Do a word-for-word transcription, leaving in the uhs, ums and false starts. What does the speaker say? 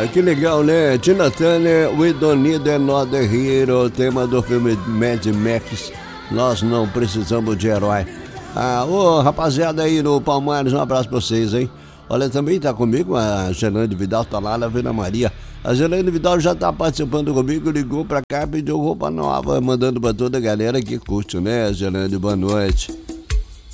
Ah, que legal, né? Tina Turner, We Don't Need Another Hero, tema do filme Mad Max, Nós Não Precisamos de Herói. Ah, ô rapaziada aí no Palmares, um abraço pra vocês, hein? Olha, também tá comigo a Gelane Vidal, tá lá na Vila Maria. A Gelane Vidal já tá participando comigo, ligou pra cá, pediu roupa nova, mandando pra toda a galera que curte, né, Gelane? Boa noite.